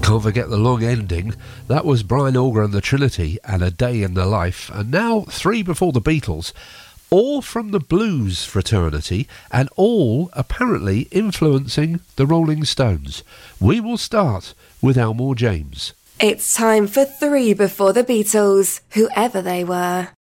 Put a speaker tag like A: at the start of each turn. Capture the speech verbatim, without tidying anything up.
A: Can't forget the long ending. That was Brian Auger and the Trinity and A Day in the Life. And now three before the Beatles, all from the blues fraternity and all apparently influencing the Rolling Stones. We will start with Elmore James.
B: It's time for three before the Beatles, whoever they were.